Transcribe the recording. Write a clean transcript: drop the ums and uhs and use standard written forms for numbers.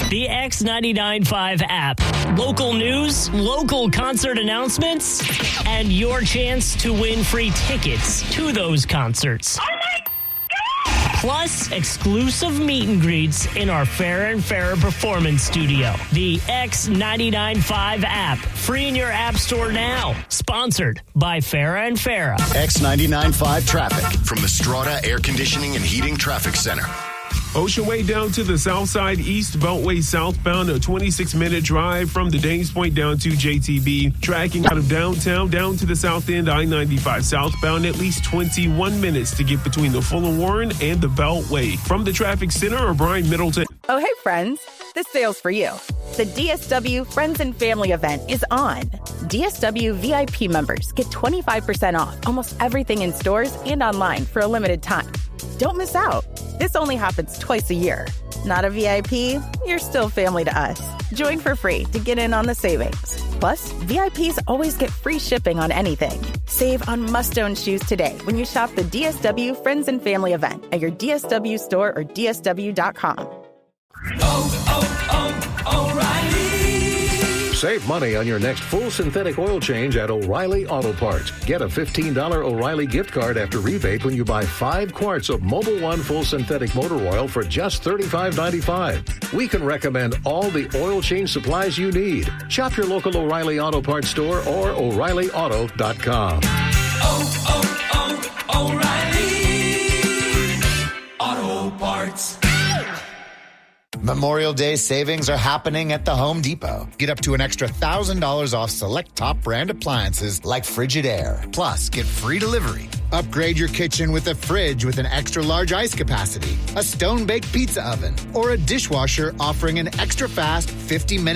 The X99.5 app. Local news, local concert announcements, and your chance to win free tickets to those concerts. Plus, exclusive meet and greets in our Farrah and Farrah Performance Studio. The X99.5 app. Free in your app store now. Sponsored by Farrah and Farrah. X99.5 traffic from the Strata Air Conditioning and Heating Traffic Center. Ocean Way down to the south side, East Beltway southbound, a 26-minute drive from the Danes Point down to JTB. Tracking out of downtown down to the south end, I-95 southbound, at least 21 minutes to get between the Fuller Warren and the Beltway. From the traffic center, or Brian Middleton. Oh, hey, friends. This sale's for you. The DSW Friends and Family event is on. DSW VIP members get 25% off almost everything in stores and online for a limited time. Don't miss out. This only happens twice a year. Not a VIP? You're still family to us. Join for free to get in on the savings. Plus, VIPs always get free shipping on anything. Save on must-own shoes today when you shop the DSW Friends and Family event at your DSW store or DSW.com. O'Reilly. Save money on your next full synthetic oil change at O'Reilly Auto Parts. Get a $15 O'Reilly gift card after rebate when you buy 5 quarts of Mobil 1 full synthetic motor oil for just $35.95. We can recommend all the oil change supplies you need. Shop your local O'Reilly Auto Parts store or O'ReillyAuto.com. O'Reilly Auto Parts. Memorial Day savings are happening at the Home Depot. Get up to an extra $1,000 off select top brand appliances like Frigidaire. Plus, get free delivery. Upgrade your kitchen with a fridge with an extra large ice capacity, a stone-baked pizza oven, or a dishwasher offering an extra fast 50-minute